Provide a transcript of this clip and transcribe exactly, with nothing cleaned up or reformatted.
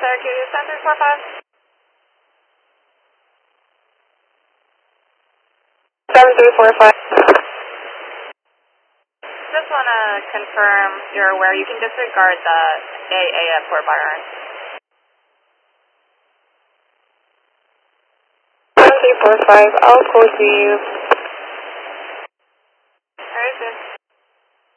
Syracuse, seven three four five. seven three four five. Just want to confirm you're aware you can disregard the A A at Fort Byron. seven three four five, I'll call to you.